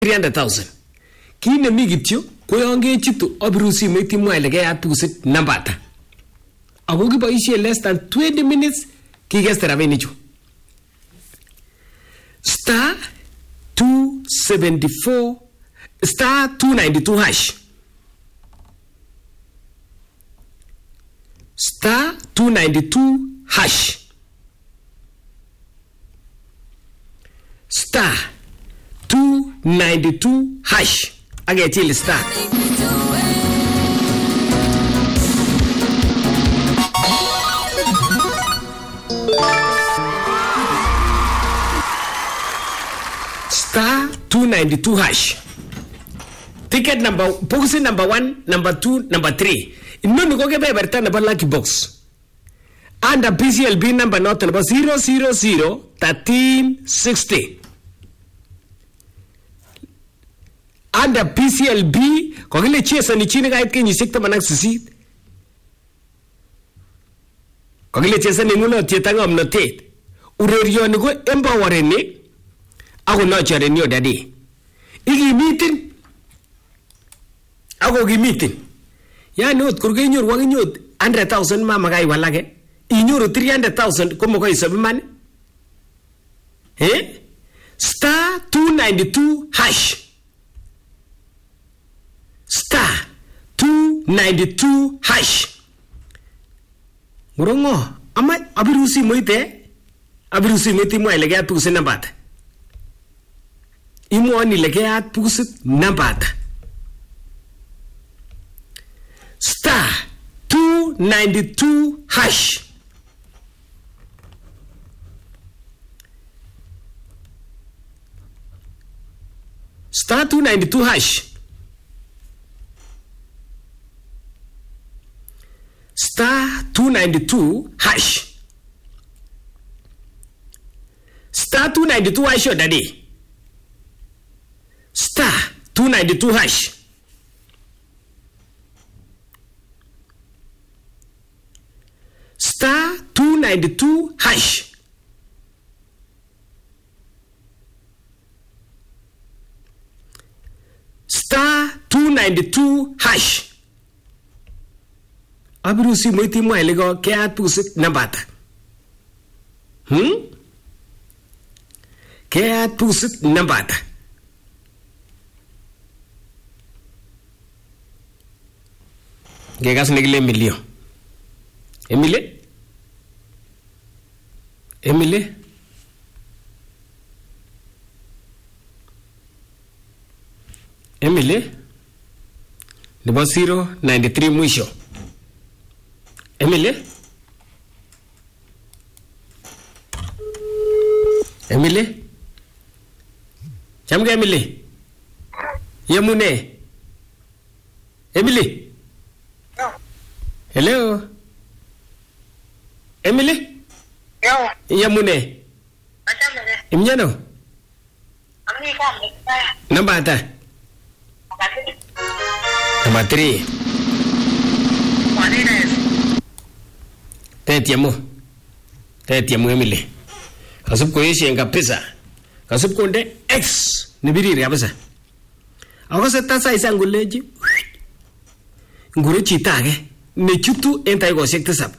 300,000. Kii nemi kityo ko yon kechutu abiru simoit imwa ile keyat pusit namba ata. Ako kiboisie less than 20 minutes kikeste rabinichu. Star 274 star 292 hash. Star 292 hash. Star 292 hash. Agechil star. Star 292 hash. Ticket number, box number 1, number 2, number 3. Inoni ko kebeberta nebo lucky box. Under PCLB number noto nebo 0001360. Under PCLB ko kile chesani chini kait kenyisiek 18. Ko kile chesani ngulotiet ak ngomnotet. Urerioni ko empowereni ako nurtureni odadi. Ikimitin ako kimitin. Yani ot kurgenyor wakinyor 100,000 mama kai walake. Inyoru 300,000 komo ko isab man. Star 292 hash. Star 292 hash. Murongo ama abirusi moite. Abirusi moite mo ileke pusit nambata. Imo ni ileke pusit nambata. Star 292 hash. Star 292 hash. Star 292 hash. Star 292 hash daddy. Star 292 hash. Star 292 hash. Star 292 hash. Abirusi moiti mwa ilego keyat pusit nambata. Keyat pusit nambata. Gegas negile milio. Emile? Emile? Emile? Nebo 093 mwisho. Emile? Emile? Chamge Emile? Yamune? Emile? Hello? Emily? Yo. Yamune? Machamune? Imnyano? Ami kam saya. Namba ata? Number 3. Tetiamu Emily. Kasub ko yeshi kabisa. Kasub konde X nibiriri kabisa. Ako se tasa isangu leji. Nguru chita age ne chutu entai ko sekte sab.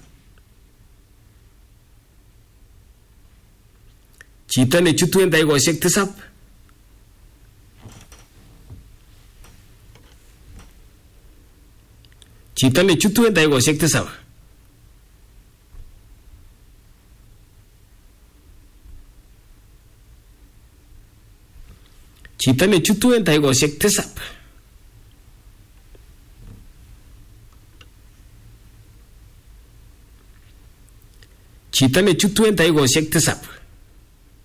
Chita ne chutu entai ko sekte sab. Chita ne chutu entai ko sekte sab. Chita ne chutu entai ko sekte sab. Chita ne chutu entai ko sekte sab.